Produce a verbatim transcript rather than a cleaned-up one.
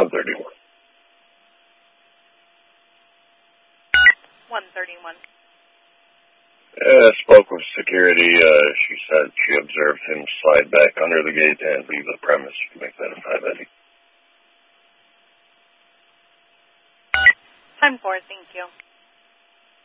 one thirty-one. one thirty-one. Uh, spoke with security. Uh, she said she observed him slide back under the gate and leave the premise. You can make that a five Eddie. ten four, thank you.